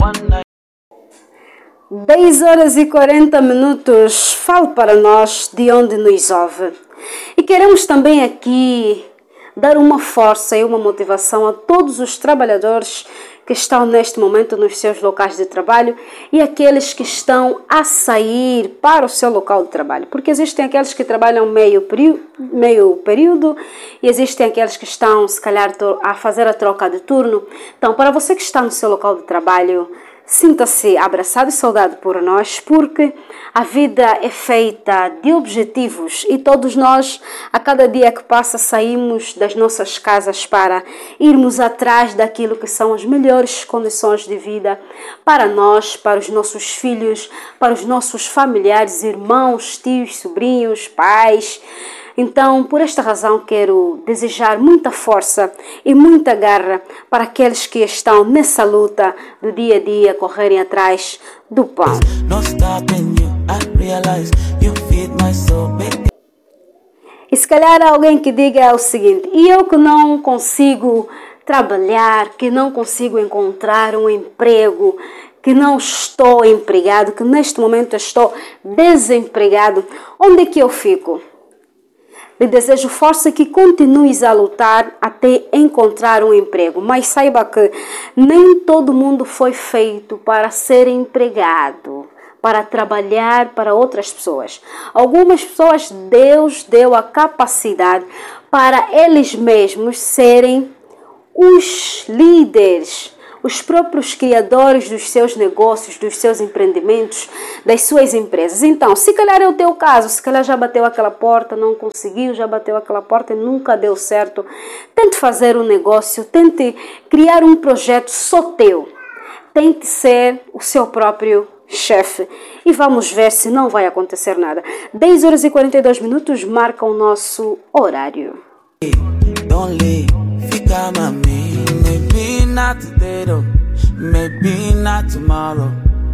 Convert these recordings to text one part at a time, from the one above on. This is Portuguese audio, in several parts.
10 horas e 40 minutos, falo para nós de onde nos ouve. E queremos também aqui dar uma força e uma motivação a todos os trabalhadores que estão neste momento nos seus locais de trabalho e aqueles que estão a sair para o seu local de trabalho. Porque existem aqueles que trabalham meio período e existem aqueles que estão, se calhar, a fazer a troca de turno. Então, para você que está no seu local de trabalho, sinta-se abraçado e saudado por nós, porque a vida é feita de objetivos e todos nós, a cada dia que passa, saímos das nossas casas para irmos atrás daquilo que são as melhores condições de vida para nós, para os nossos filhos, para os nossos familiares, irmãos, tios, sobrinhos, pais. Então, por esta razão, quero desejar muita força e muita garra para aqueles que estão nessa luta do dia a dia, correrem atrás do pão. E se calhar há alguém que diga o seguinte: e eu que não consigo trabalhar, que não consigo encontrar um emprego, que não estou empregado, que neste momento estou desempregado, onde é que eu fico? Lhe desejo força que continues a lutar até encontrar um emprego. Mas saiba que nem todo mundo foi feito para ser empregado, para trabalhar para outras pessoas. Algumas pessoas Deus deu a capacidade para eles mesmos serem os líderes, os próprios criadores dos seus negócios, dos seus empreendimentos, das suas empresas. Então, se calhar é o teu caso, se calhar já bateu aquela porta, não conseguiu, já bateu aquela porta e nunca deu certo. Tente fazer um negócio, tente criar um projeto só teu. Tente ser o seu próprio chefe. E vamos ver se não vai acontecer nada. 10 horas e 42 minutos marca o nosso horário. Fica mami. Maybe not today though, maybe not tomorrow.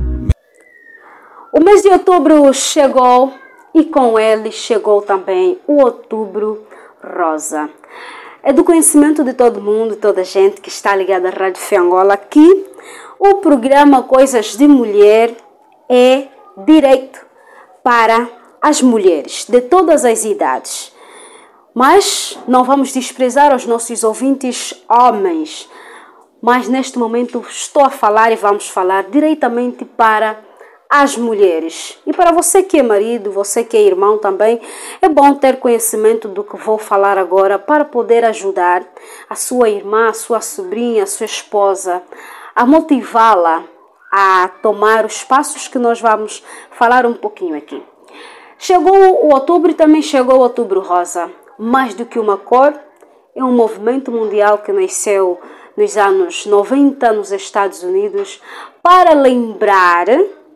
O mês de outubro chegou e com ele chegou também o Outubro Rosa. É do conhecimento de todo mundo, toda a gente que está ligada à Rádio Fé Angola, que o programa Coisas de Mulher é direito para as mulheres de todas as idades. Mas não vamos desprezar os nossos ouvintes homens. Mas neste momento estou a falar e vamos falar diretamente para as mulheres. E para você que é marido, você que é irmão também, é bom ter conhecimento do que vou falar agora para poder ajudar a sua irmã, a sua sobrinha, a sua esposa, a motivá-la a tomar os passos que nós vamos falar um pouquinho aqui. Chegou o outubro e também chegou o Outubro Rosa. Mais do que uma cor, é um movimento mundial que nasceu nos anos 90 nos Estados Unidos para lembrar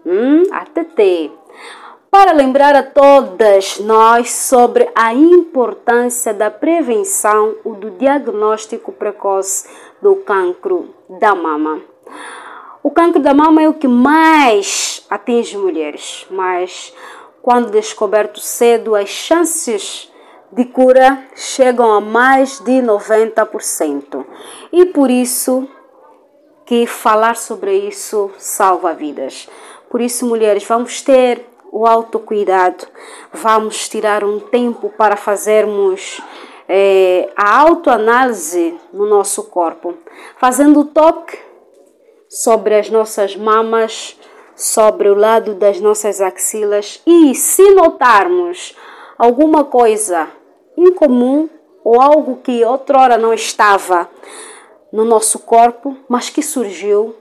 para lembrar a todas nós sobre a importância da prevenção ou do diagnóstico precoce do cancro da mama. O cancro da mama é o que mais atinge mulheres, mas quando descoberto cedo, as chances de cura chegam a mais de 90%. E por isso que falar sobre isso salva vidas. Por isso, mulheres, vamos ter o autocuidado, vamos tirar um tempo para fazermos a autoanálise no nosso corpo, fazendo o toque sobre as nossas mamas, sobre o lado das nossas axilas e se notarmos alguma coisa incomum ou algo que outrora não estava no nosso corpo, mas que surgiu,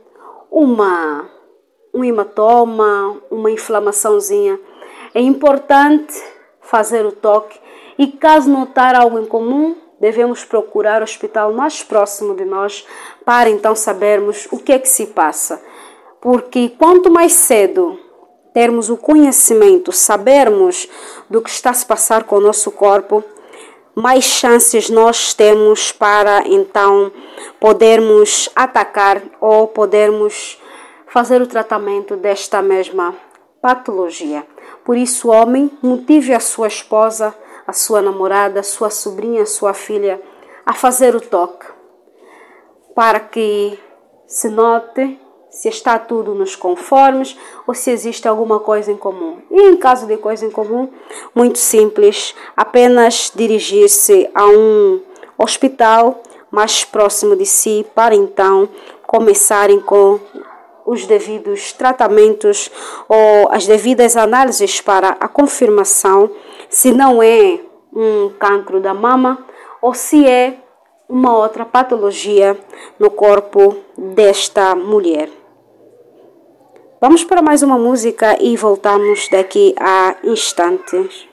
um hematoma, uma inflamaçãozinha, é importante fazer o toque e caso notar algo incomum, devemos procurar o hospital mais próximo de nós para então sabermos o que é que se passa. Porque quanto mais cedo termos o conhecimento, sabermos do que está a se passar com o nosso corpo, mais chances nós temos para então podermos atacar ou podermos fazer o tratamento desta mesma patologia. Por isso, homem, motive a sua esposa, a sua namorada, a sua sobrinha, a sua filha a fazer o toque, para que se note se está tudo nos conformes ou se existe alguma coisa em comum. E em caso de coisa em comum, muito simples, apenas dirigir-se a um hospital mais próximo de si para então começarem com os devidos tratamentos ou as devidas análises para a confirmação se não é um cancro da mama ou se é uma outra patologia no corpo desta mulher. Vamos para mais uma música e voltamos daqui a instantes.